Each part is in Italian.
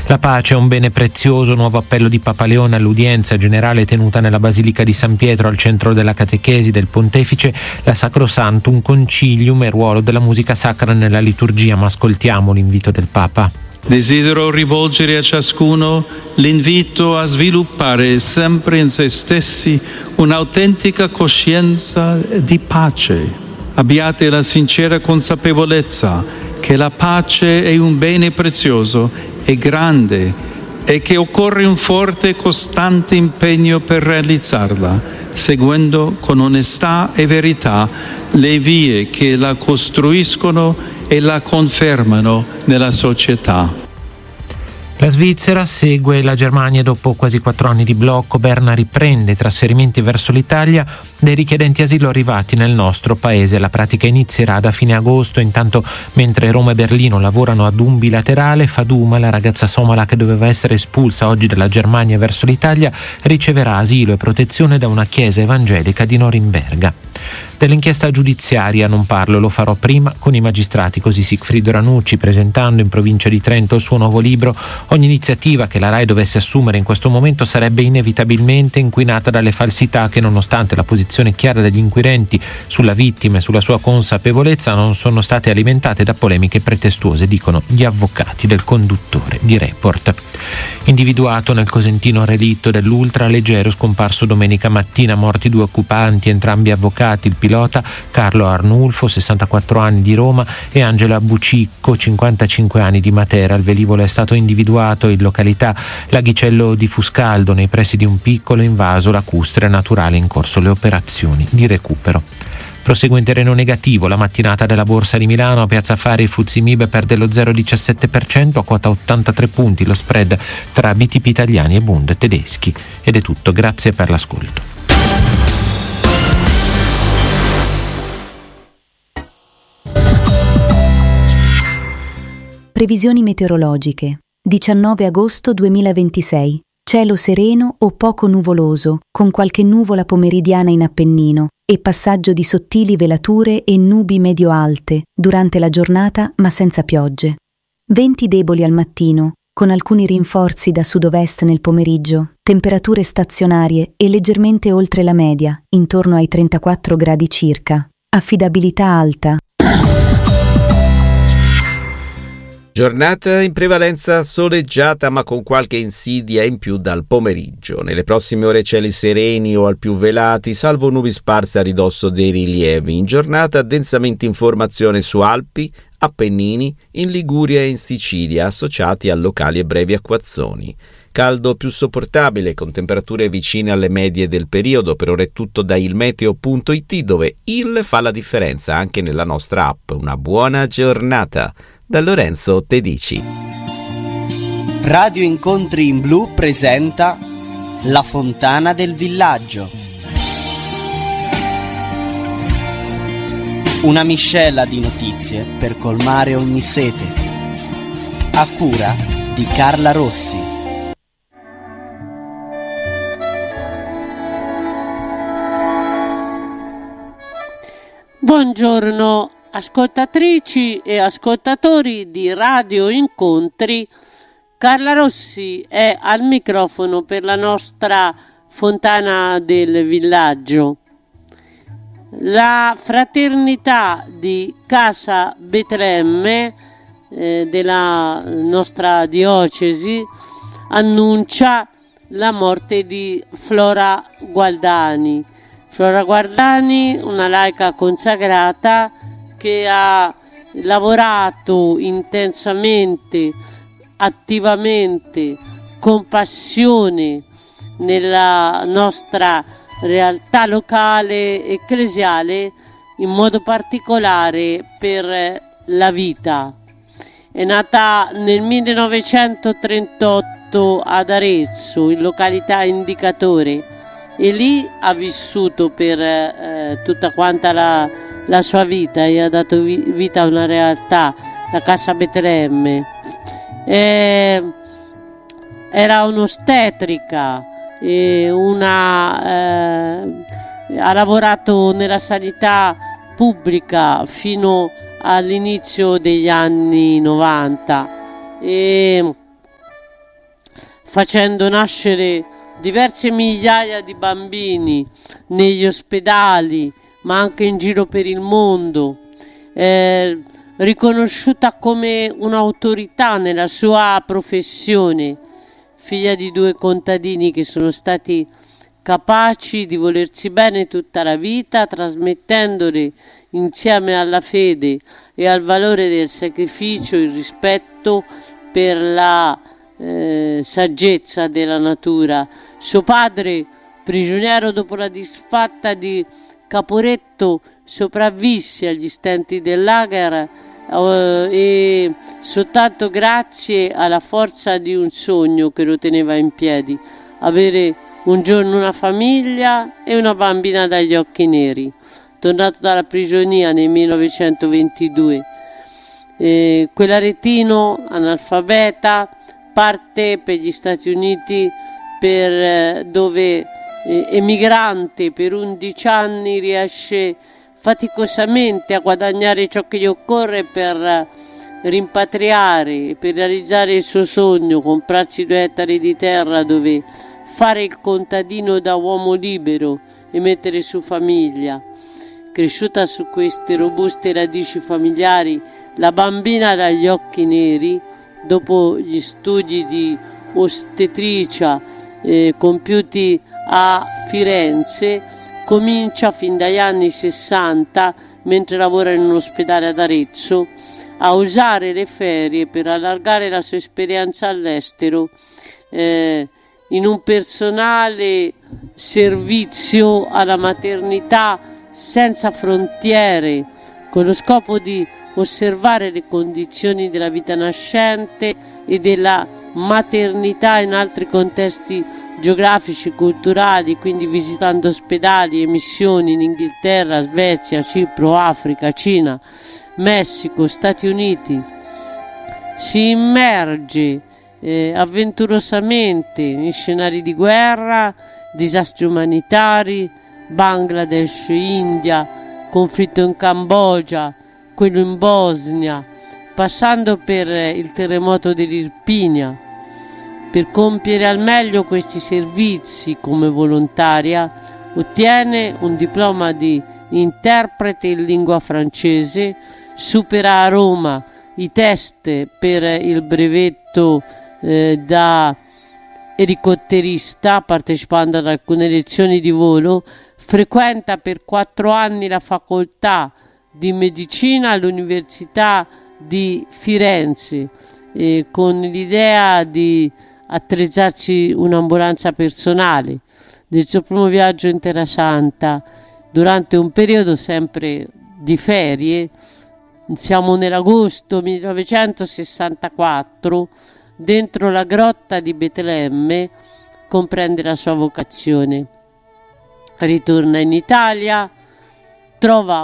La pace è un bene prezioso, nuovo appello di Papa Leone all'udienza generale tenuta nella Basilica di San Pietro al centro della catechesi del Pontefice, la Sacrosanctum Concilium e ruolo della musica sacra nella liturgia, ma ascoltiamo l'invito del Papa. Desidero rivolgere a ciascuno l'invito a sviluppare sempre in se stessi un'autentica coscienza di pace. Abbiate la sincera consapevolezza che la pace è un bene prezioso e grande e che occorre un forte e costante impegno per realizzarla, seguendo con onestà e verità le vie che la costruiscono e la confermano nella società. La Svizzera segue la Germania dopo quasi 4 anni di blocco. Berna riprende i trasferimenti verso l'Italia dei richiedenti asilo arrivati nel nostro paese. La pratica inizierà da fine agosto. Intanto, mentre Roma e Berlino lavorano ad un bilaterale, Faduma, la ragazza somala che doveva essere espulsa oggi dalla Germania verso l'Italia, riceverà asilo e protezione da una chiesa evangelica di Norimberga. Dell'inchiesta giudiziaria non parlo, lo farò prima con i magistrati, così Sigfrido Ranucci, presentando in provincia di Trento il suo nuovo libro. Ogni iniziativa che la RAI dovesse assumere in questo momento sarebbe inevitabilmente inquinata dalle falsità che, nonostante la posizione chiara degli inquirenti sulla vittima e sulla sua consapevolezza, non sono state alimentate da polemiche pretestuose, dicono gli avvocati del conduttore di Report. Individuato nel cosentino relitto dell'ultraleggero scomparso domenica mattina, morti 2 occupanti, entrambi avvocati, il pilota Carlo Arnulfo, 64 anni, di Roma, e Angela Bucicco, 55 anni, di Matera. Il velivolo è stato individuato in località Laghicello di Fuscaldo, nei pressi di un piccolo invaso lacustre naturale, in corso le operazioni di recupero. Prosegue in terreno negativo la mattinata della Borsa di Milano. A Piazza Affari il FTSE MIB perde lo 0,17% a quota 83 punti, lo spread tra BTP italiani e Bund tedeschi. Ed è tutto, grazie per l'ascolto. Previsioni meteorologiche. 19 agosto 2026. Cielo sereno o poco nuvoloso, con qualche nuvola pomeridiana in Appennino e passaggio di sottili velature e nubi medio-alte durante la giornata, ma senza piogge. Venti deboli al mattino, con alcuni rinforzi da sud-ovest nel pomeriggio, temperature stazionarie e leggermente oltre la media, intorno ai 34 gradi circa. Affidabilità alta. Giornata in prevalenza soleggiata, ma con qualche insidia in più dal pomeriggio. Nelle prossime ore cieli sereni o al più velati, salvo nubi sparse a ridosso dei rilievi. In giornata densamente informazione su Alpi, Appennini, in Liguria e in Sicilia, associati a locali e brevi acquazzoni. Caldo più sopportabile, con temperature vicine alle medie del periodo. Per ora è tutto da ilmeteo.it, dove il fa la differenza anche nella nostra app. Una buona giornata da Lorenzo Tedici. Radio Incontri in Blu presenta La Fontana del Villaggio. Una miscela di notizie per colmare ogni sete. A cura di Carla Rossi. Buongiorno ascoltatrici e ascoltatori di Radio Incontri. Carla Rossi è al microfono per la nostra Fontana del Villaggio. La fraternità di Casa Betlemme della nostra diocesi annuncia la morte di Flora Gualdani. Flora Gualdani, una laica consacrata che ha lavorato intensamente, attivamente, con passione nella nostra realtà locale ecclesiale, in modo particolare per la vita. È nata nel 1938 ad Arezzo, in località Indicatore, e lì ha vissuto per tutta quanta la sua vita e ha dato vita a una realtà, la Casa Betlemme. Era un'ostetrica, ha lavorato nella sanità pubblica fino all'inizio degli anni 90 e facendo nascere diverse migliaia di bambini negli ospedali, ma anche in giro per il mondo, riconosciuta come un'autorità nella sua professione, figlia di 2 contadini che sono stati capaci di volersi bene tutta la vita, trasmettendole insieme alla fede e al valore del sacrificio il rispetto per la saggezza della natura. Suo padre, prigioniero dopo la disfatta di Caporetto, sopravvisse agli stenti del lager e soltanto grazie alla forza di un sogno che lo teneva in piedi: avere un giorno una famiglia e una bambina dagli occhi neri. Tornato dalla prigionia nel 1922, quell'aretino analfabeta parte per gli Stati Uniti, dove emigrante per 11 anni riesce faticosamente a guadagnare ciò che gli occorre per rimpatriare e per realizzare il suo sogno, comprarsi 2 ettari di terra dove fare il contadino da uomo libero e mettere su famiglia. Cresciuta su queste robuste radici familiari, la bambina dagli occhi neri, dopo gli studi di ostetricia compiuti a Firenze, comincia fin dagli anni 60, mentre lavora in un ospedale ad Arezzo, a usare le ferie per allargare la sua esperienza all'estero in un personale servizio alla maternità senza frontiere, con lo scopo di osservare le condizioni della vita nascente e della maternità in altri contesti geografici, culturali, quindi visitando ospedali e missioni in Inghilterra, Svezia, Cipro, Africa, Cina, Messico, Stati Uniti. Si immerge avventurosamente in scenari di guerra, disastri umanitari, Bangladesh, India, conflitto in Cambogia, quello in Bosnia, passando per il terremoto dell'Irpinia. Per compiere al meglio questi servizi come volontaria ottiene un diploma di interprete in lingua francese, supera a Roma i test per il brevetto da elicotterista, partecipando ad alcune lezioni di volo, frequenta per 4 anni la facoltà di medicina all'Università di Firenze, con l'idea di attrezzarsi un'ambulanza personale. Nel suo primo viaggio in Terra Santa, durante un periodo sempre di ferie, siamo nell'agosto 1964, dentro la grotta di Betlemme, comprende la sua vocazione. Ritorna in Italia, trova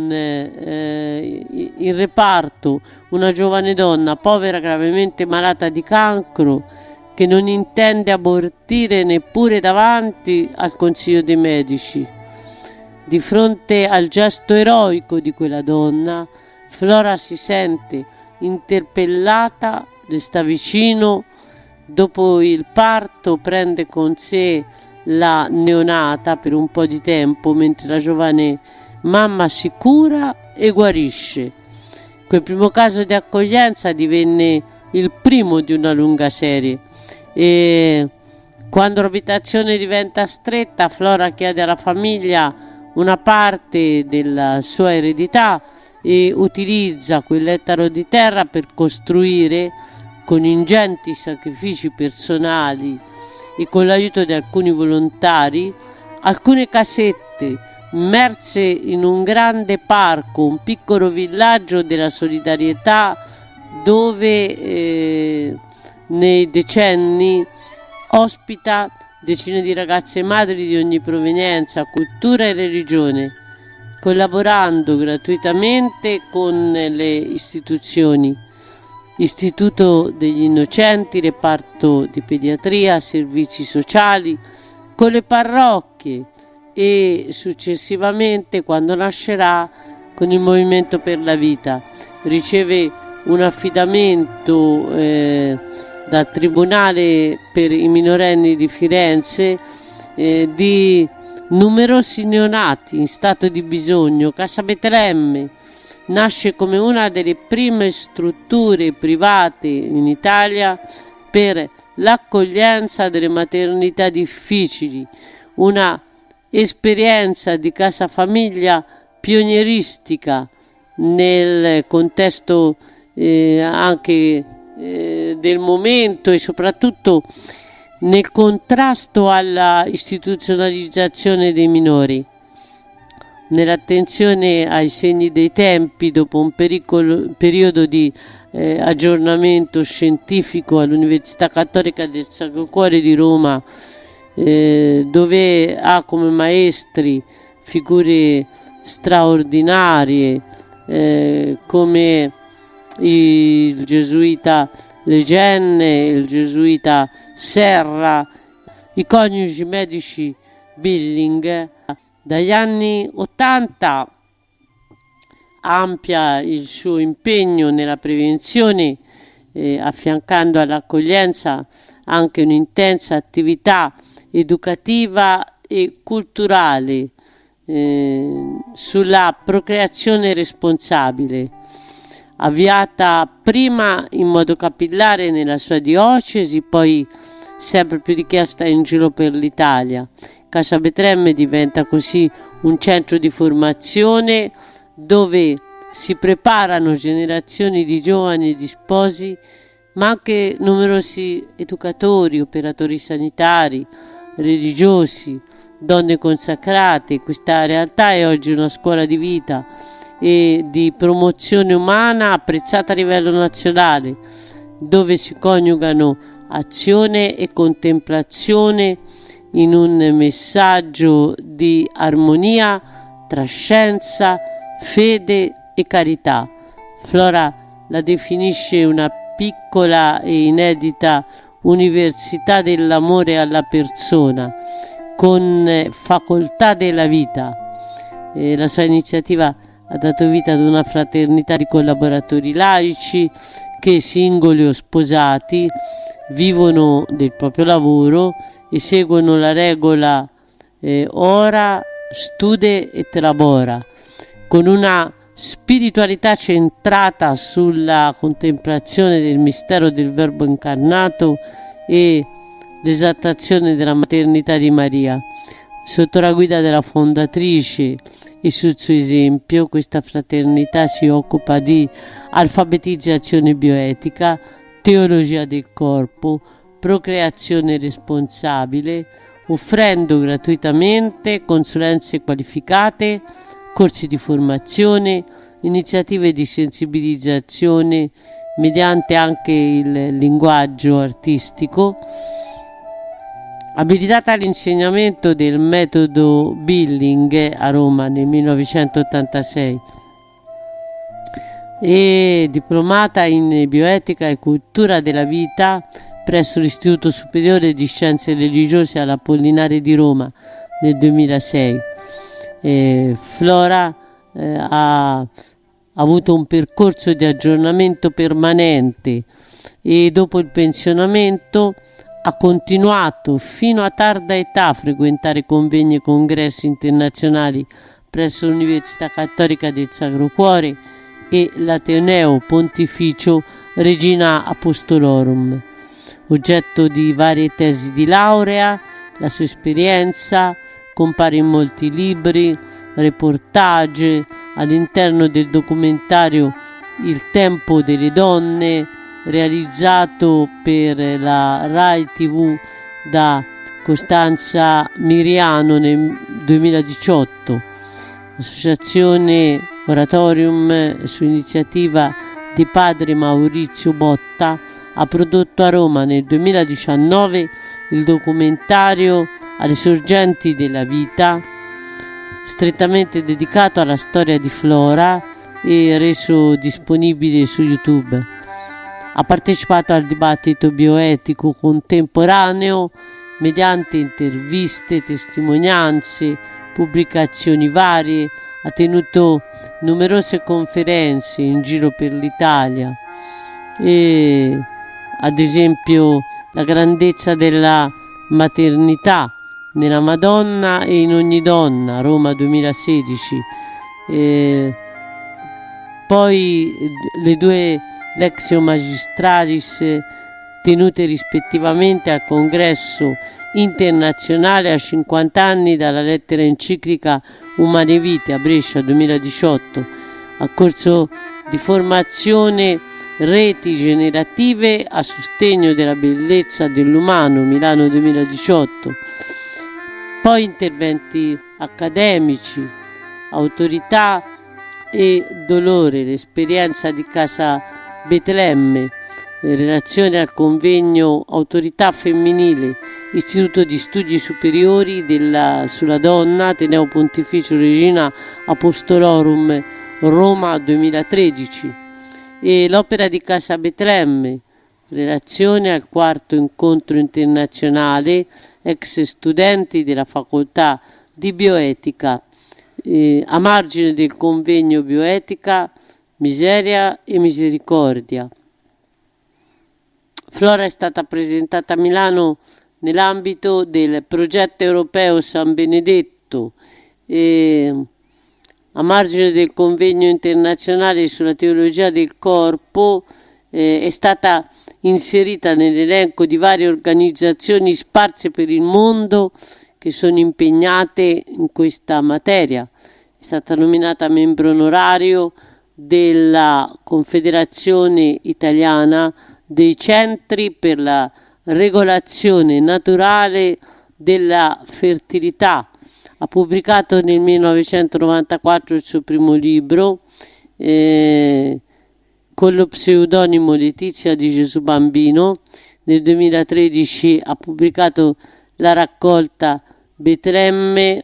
in reparto una giovane donna povera, gravemente malata di cancro, che non intende abortire neppure davanti al consiglio dei medici. Di fronte al gesto eroico di quella donna, Flora si sente interpellata, le sta vicino. Dopo il parto prende con sé la neonata per un po' di tempo, mentre la giovane mamma si cura e guarisce. Quel primo caso di accoglienza divenne il primo di una lunga serie, e quando l'abitazione diventa stretta, Flora chiede alla famiglia una parte della sua eredità e utilizza quell'ettaro di terra per costruire, con ingenti sacrifici personali e con l'aiuto di alcuni volontari, alcune casette immerse in un grande parco, un piccolo villaggio della solidarietà, dove nei decenni ospita decine di ragazze madri di ogni provenienza, cultura e religione, collaborando gratuitamente con le istituzioni, Istituto degli Innocenti, reparto di pediatria, servizi sociali, con le parrocchie e successivamente, quando nascerà, con il Movimento per la Vita. Riceve un affidamento dal Tribunale per i minorenni di Firenze di numerosi neonati in stato di bisogno. Casa Betlemme nasce come una delle prime strutture private in Italia per l'accoglienza delle maternità difficili, una esperienza di casa famiglia pionieristica nel contesto anche del momento e soprattutto nel contrasto alla istituzionalizzazione dei minori. Nell'attenzione ai segni dei tempi, dopo un periodo di aggiornamento scientifico all'Università Cattolica del Sacro Cuore di Roma, dove ha come maestri figure straordinarie come il gesuita Legenne, il gesuita Serra, i coniugi medici Billing. Dagli anni 80 amplia il suo impegno nella prevenzione, affiancando all'accoglienza anche un'intensa attività educativa e culturale sulla procreazione responsabile, avviata prima in modo capillare nella sua diocesi, poi sempre più richiesta in giro per l'Italia. Casa Betlemme diventa così un centro di formazione dove si preparano generazioni di giovani e di sposi, ma anche numerosi educatori, operatori sanitari, religiosi, donne consacrate. Questa realtà è oggi una scuola di vita e di promozione umana apprezzata a livello nazionale, dove si coniugano azione e contemplazione in un messaggio di armonia tra scienza, fede e carità. Flora la definisce una piccola e inedita università dell'amore alla persona, con facoltà della vita. La sua iniziativa ha dato vita ad una fraternità di collaboratori laici che, singoli o sposati, vivono del proprio lavoro e seguono la regola ora, stude et labora, con una spiritualità centrata sulla contemplazione del mistero del Verbo incarnato e l'esaltazione della maternità di Maria. Sotto la guida della fondatrice e sul suo esempio, questa fraternità si occupa di alfabetizzazione bioetica, teologia del corpo, procreazione responsabile, offrendo gratuitamente consulenze qualificate, corsi di formazione, iniziative di sensibilizzazione mediante anche il linguaggio artistico, abilitata all'insegnamento del metodo Billing a Roma nel 1986 e diplomata in bioetica e cultura della vita presso l'Istituto Superiore di Scienze Religiose all'Apollinare di Roma nel 2006. Flora ha avuto un percorso di aggiornamento permanente e dopo il pensionamento ha continuato fino a tarda età a frequentare convegni e congressi internazionali presso l'Università Cattolica del Sacro Cuore e l'Ateneo Pontificio Regina Apostolorum. Oggetto di varie tesi di laurea, la sua esperienza compare in molti libri, reportage all'interno del documentario Il tempo delle donne, realizzato per la Rai TV da Costanza Miriano nel 2018. L'associazione Oratorium, su iniziativa di padre Maurizio Botta, ha prodotto a Roma nel 2019 il documentario Alle sorgenti della vita, strettamente dedicato alla storia di Flora e reso disponibile su YouTube. Ha partecipato al dibattito bioetico contemporaneo mediante interviste, testimonianze, pubblicazioni varie, ha tenuto numerose conferenze in giro per l'Italia e ad esempio la grandezza della maternità nella Madonna e in ogni donna, Roma 2016. Poi le due Lectio Magistralis tenute rispettivamente al Congresso internazionale a 50 anni dalla lettera enciclica Umane Vite a Brescia 2018, a corso di formazione Reti generative a sostegno della bellezza dell'umano Milano 2018, poi interventi accademici, autorità e dolore, l'esperienza di Casa Betlemme, relazione al convegno Autorità Femminile, Istituto di Studi Superiori sulla Donna, Ateneo Pontificio Regina Apostolorum, Roma 2013, e l'opera di Casa Betlemme, relazione al quarto incontro internazionale ex studenti della facoltà di bioetica, a margine del convegno Bioetica, Miseria e Misericordia. Flora è stata presentata a Milano nell'ambito del progetto europeo San Benedetto, a margine del convegno internazionale sulla teologia del corpo. È stata inserita nell'elenco di varie organizzazioni sparse per il mondo che sono impegnate in questa materia. È stata nominata membro onorario della Confederazione Italiana dei Centri per la Regolazione Naturale della Fertilità. Ha pubblicato nel 1994 il suo primo libro con lo pseudonimo Letizia di Gesù Bambino. Nel 2013 ha pubblicato la raccolta Betlemme,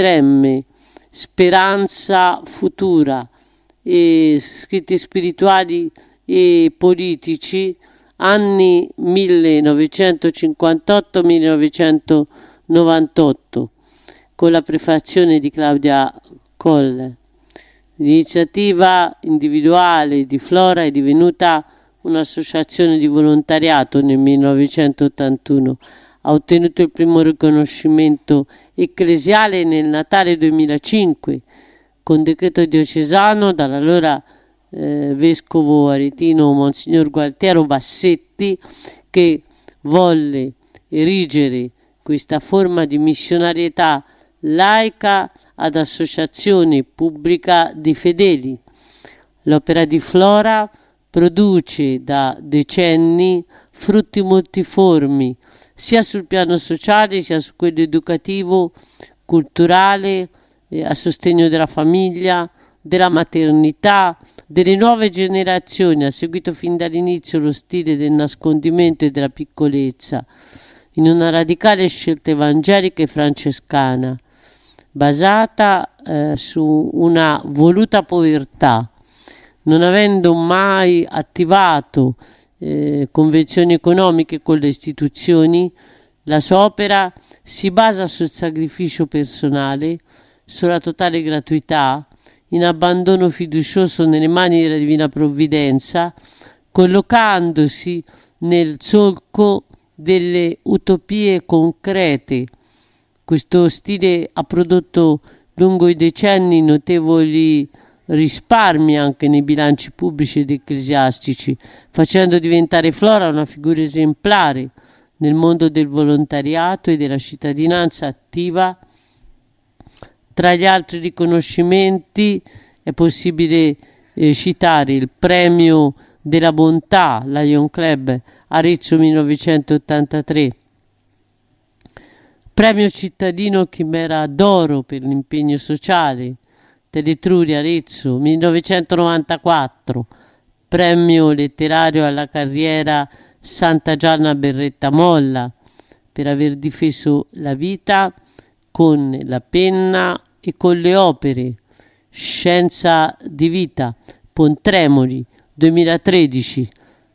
Speranza Futura, e scritti spirituali e politici, anni 1958-1998, con la prefazione di Claudia Colle. L'iniziativa individuale di Flora è divenuta un'associazione di volontariato nel 1981. Ha ottenuto il primo riconoscimento ecclesiale nel Natale 2005 con decreto diocesano dall'allora vescovo aretino Monsignor Gualtiero Bassetti, che volle erigere questa forma di missionarietà laica ad associazione pubblica di fedeli. L'opera di Flora produce da decenni frutti multiformi, sia sul piano sociale sia su quello educativo, culturale, a sostegno della famiglia, della maternità, delle nuove generazioni. Ha seguito fin dall'inizio lo stile del nascondimento e della piccolezza, in una radicale scelta evangelica e francescana, basata su una voluta povertà, non avendo mai attivato convenzioni economiche con le istituzioni. La sua opera si basa sul sacrificio personale, sulla totale gratuità, in abbandono fiducioso nelle mani della Divina Provvidenza, collocandosi nel solco delle utopie concrete. Questo stile ha prodotto lungo i decenni notevoli risparmi anche nei bilanci pubblici ed ecclesiastici, facendo diventare Flora una figura esemplare nel mondo del volontariato e della cittadinanza attiva. Tra gli altri riconoscimenti è possibile citare il premio della bontà, Lion Club, Arezzo 1983, premio cittadino Chimera d'Oro per l'impegno sociale, Teletruria Arezzo 1994, premio letterario alla carriera Santa Gianna Berretta Molla per aver difeso la vita con la penna e con le opere, Scienza di vita, Pontremoli 2013,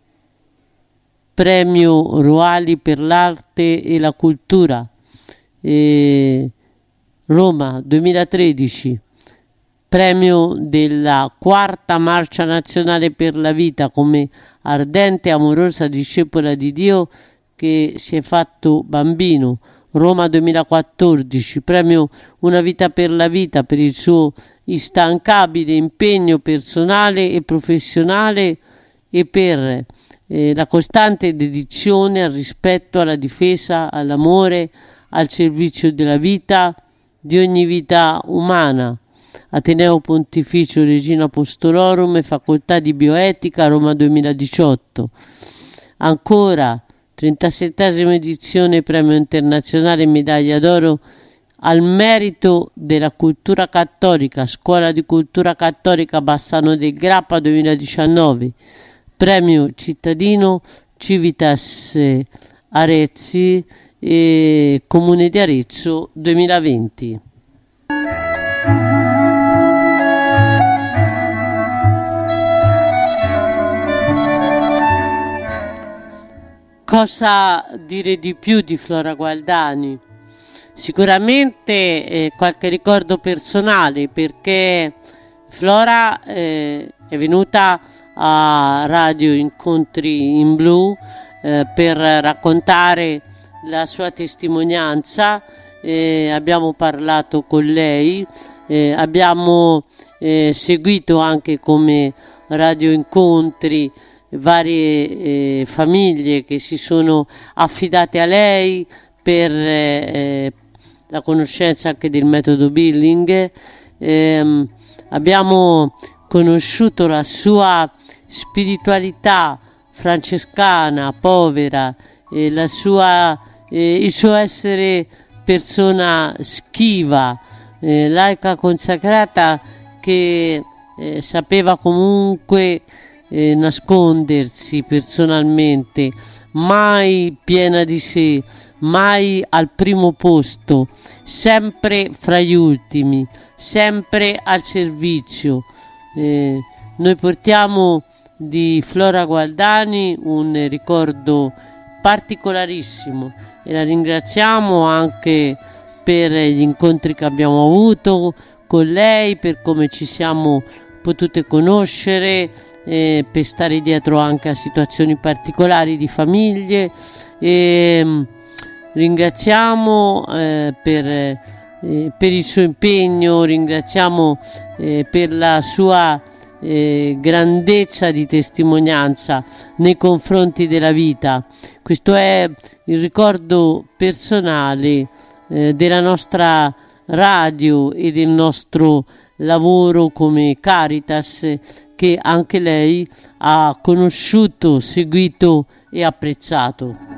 premio Roali per l'arte e la cultura, Roma 2013, premio della quarta marcia nazionale per la vita come ardente e amorosa discepola di Dio che si è fatto bambino. Roma 2014, premio Una vita per la vita per il suo instancabile impegno personale e professionale e per la costante dedizione al rispetto, alla difesa, all'amore, al servizio della vita, di ogni vita umana. Ateneo Pontificio Regina Apostolorum e Facoltà di Bioetica, Roma 2018. Ancora 37esima edizione Premio Internazionale Medaglia d'Oro al merito della cultura cattolica, Scuola di Cultura Cattolica Bassano del Grappa 2019, Premio Cittadino Civitas Arezzi e Comune di Arezzo 2020. Cosa dire di più di Flora Gualdani? Sicuramente qualche ricordo personale, perché Flora è venuta a Radio Incontri in Blu per raccontare la sua testimonianza. Abbiamo parlato con lei, abbiamo seguito anche come Radio Incontri varie famiglie che si sono affidate a lei per la conoscenza anche del metodo Billing. Abbiamo conosciuto la sua spiritualità francescana, povera, il suo essere persona schiva, laica consacrata che sapeva comunque nascondersi personalmente, mai piena di sé, mai al primo posto, sempre fra gli ultimi, sempre al servizio. Noi portiamo di Flora Gualdani un ricordo particolarissimo e la ringraziamo anche per gli incontri che abbiamo avuto con lei, per come ci siamo potute conoscere, per stare dietro anche a situazioni particolari di famiglie. Ringraziamo per il suo impegno, ringraziamo per la sua grandezza di testimonianza nei confronti della vita. Questo è il ricordo personale della nostra radio e del nostro lavoro come Caritas, che anche lei ha conosciuto, seguito e apprezzato.